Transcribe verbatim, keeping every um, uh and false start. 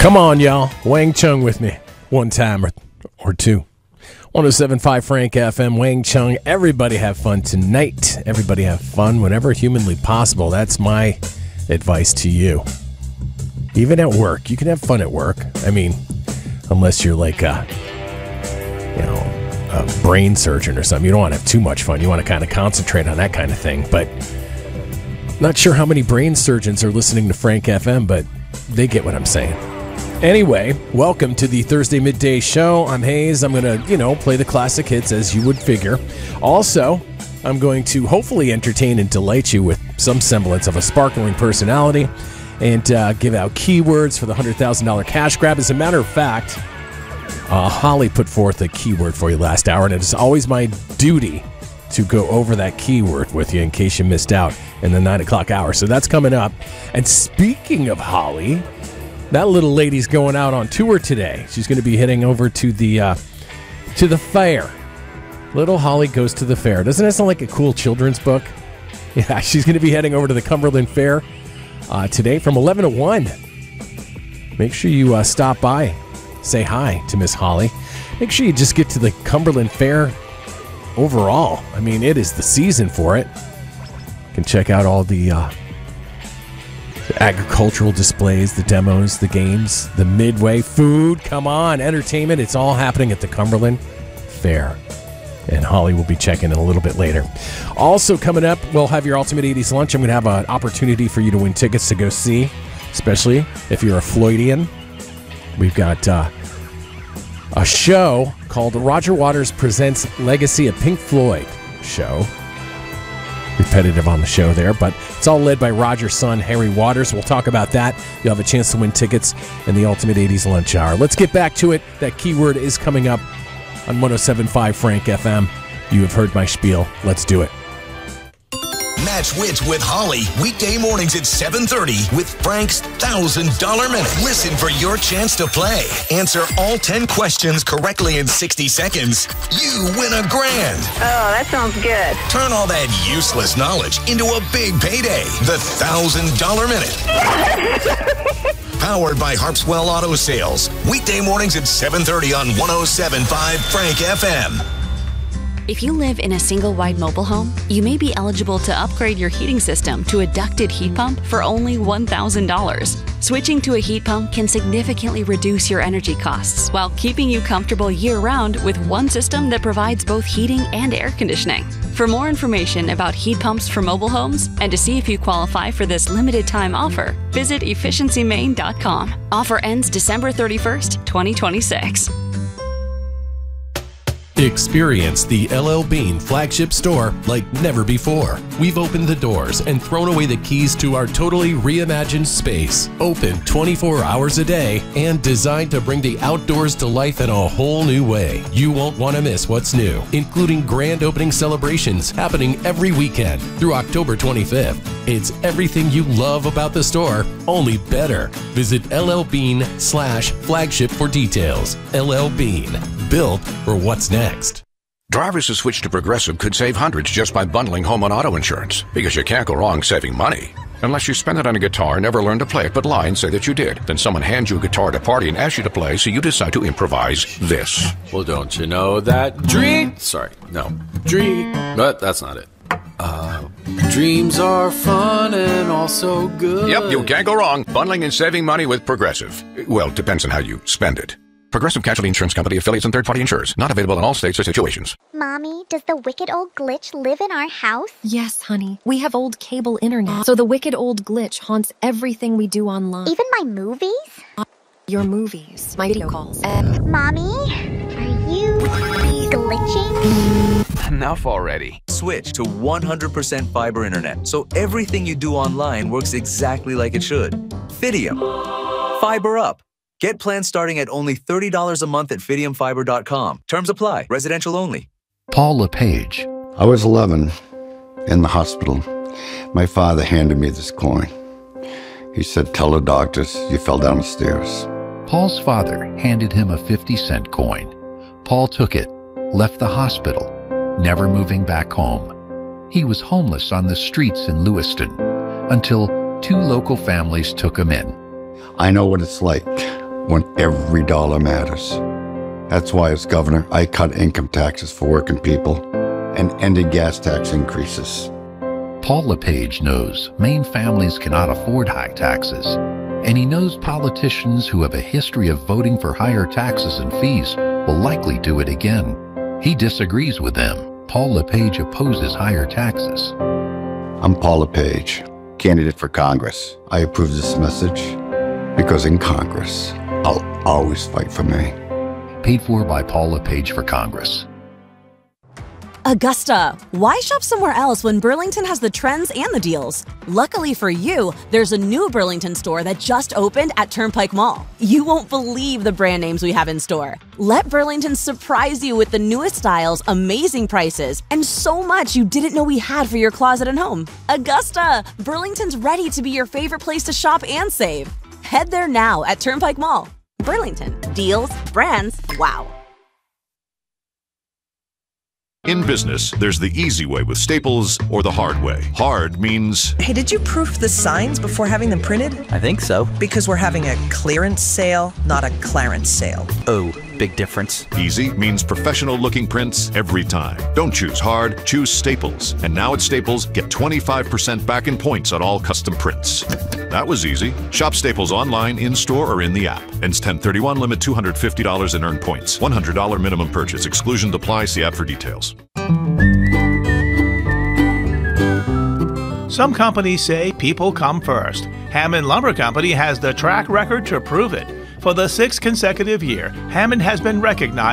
Come on, y'all. Wang Chung with me. One time or, or two. one oh seven point five Frank F M, Wang Chung. Everybody have fun tonight. Everybody have fun whenever humanly possible. That's my advice to you. Even at work. You can have fun at work. I mean, unless you're like a, you know, a brain surgeon or something. You don't want to have too much fun. You want to kind of concentrate on that kind of thing. But not sure how many brain surgeons are listening to Frank F M, but they get what I'm saying. Anyway, welcome to the Thursday Midday Show. I'm Hayes. I'm going to, you know, play the classic hits as you would figure. Also, I'm going to hopefully entertain and delight you with some semblance of a sparkling personality and uh, give out keywords for the one hundred thousand dollars cash grab. As a matter of fact, uh, Holly put forth a keyword for you last hour, and it's always my duty to go over that keyword with you in case you missed out in the nine o'clock hour. So that's coming up. And speaking of Holly, that little lady's going out on tour today. She's going to be heading over to the uh, to the fair. Little Holly goes to the fair. Doesn't that sound like a cool children's book? Yeah, she's going to be heading over to the Cumberland Fair uh, today from eleven to one. Make sure you uh, stop by, say hi to Miss Holly. Make sure you just get to the Cumberland Fair overall. I mean, it is the season for it. You can check out all the... Uh, The agricultural displays, the demos, the games, the midway food, come on, entertainment. It's all happening at the Cumberland Fair. And Holly will be checking in a little bit later. Also coming up, we'll have your Ultimate eighties Lunch. I'm going to have an opportunity for you to win tickets to go see, especially if you're a Floydian. We've got uh, a show called Roger Waters Presents Legacy of Pink Floyd show. Repetitive on the show there, but it's all led by Roger's son, Harry Waters. We'll talk about that. You'll have a chance to win tickets in the Ultimate eighties Lunch Hour. Let's get back to it. That keyword is coming up on one oh seven point five Frank F M. You have heard my spiel. Let's do it. Match Wits with Holly, weekday mornings at seven thirty with Frank's one thousand dollars Minute. Listen for your chance to play. Answer all ten questions correctly in sixty seconds. You win a grand. Oh, that sounds good. Turn all that useless knowledge into a big payday. The one thousand dollars Minute. Powered by Harpswell Auto Sales. Weekday mornings at seven thirty on one oh seven point five Frank F M. If you live in a single-wide mobile home, you may be eligible to upgrade your heating system to a ducted heat pump for only one thousand dollars. Switching to a heat pump can significantly reduce your energy costs while keeping you comfortable year-round with one system that provides both heating and air conditioning. For more information about heat pumps for mobile homes and to see if you qualify for this limited-time offer, visit efficiency maine dot com. Offer ends December thirty-first, twenty twenty-six. Experience the L L Bean flagship store like never before. We've opened the doors and thrown away the keys to our totally reimagined space. Open twenty-four hours a day and designed to bring the outdoors to life in a whole new way. You won't want to miss what's new, including grand opening celebrations happening every weekend through October twenty-fifth. It's everything you love about the store, only better. Visit L L Bean slash flagship for details. L L Bean, built for what's next. Drivers who switch to Progressive could save hundreds just by bundling home and auto insurance, because you can't go wrong saving money. Unless you spend it on a guitar, never learn to play it, but lie and say that you did. Then someone hands you a guitar at a party and asks you to play, so you decide to improvise this. Well, don't you know that dream... Sorry, no. Dream... But that's not it. Uh, dreams are fun and also good. Yep, you can't go wrong. Bundling and saving money with Progressive. Well, it depends on how you spend it. Progressive Casualty Insurance Company, affiliates, and third-party insurers. Not available in all states or situations. Mommy, does the wicked old glitch live in our house? Yes, honey. We have old cable internet, so the wicked old glitch haunts everything we do online. Even my movies? Your movies, my video calls. Uh, Mommy, are you glitching? Enough already. Switch to one hundred percent fiber internet, so everything you do online works exactly like it should. Fidium. Fiber up. Get plans starting at only thirty dollars a month at fidium fiber dot com. Terms apply. Residential only. Paul LePage. I was eleven, in the hospital. My father handed me this coin. He said, tell the doctors you fell down the stairs. Paul's father handed him a fifty cent coin. Paul took it, left the hospital, never moving back home. He was homeless on the streets in Lewiston until two local families took him in. I know what it's like. when every dollar matters. That's why, as governor, I cut income taxes for working people and ended gas tax increases. Paul LePage knows Maine families cannot afford high taxes, and he knows politicians who have a history of voting for higher taxes and fees will likely do it again. He disagrees with them. Paul LePage opposes higher taxes. I'm Paul LePage, candidate for Congress. I approve this message because in Congress, I'll always fight for Maine. Paid for by Paul LePage for Congress. Augusta, why shop somewhere else when Burlington has the trends and the deals? Luckily for you, there's a new Burlington store that just opened at Turnpike Mall. You won't believe the brand names we have in store. Let Burlington surprise you with the newest styles, amazing prices, and so much you didn't know we had for your closet and home. Augusta, Burlington's ready to be your favorite place to shop and save. Head there now at Turnpike Mall. Burlington, deals, brands, wow. In business, there's the easy way with Staples or the hard way. Hard means... Hey, did you proof the signs before having them printed? I think so. Because we're having a clearance sale, not a clarence sale. Oh, big difference. Easy means professional-looking prints every time. Don't choose hard, choose Staples. And now at Staples, get twenty-five percent back in points on all custom prints. That was easy. Shop Staples online, in-store, or in the app. Ends ten thirty-one, limit two hundred fifty dollars in earned points. one hundred dollars minimum purchase. Exclusion apply. See app for details. Some companies say people come first. Hammond Lumber Company has the track record to prove it. For the sixth consecutive year, Hammond has been recognized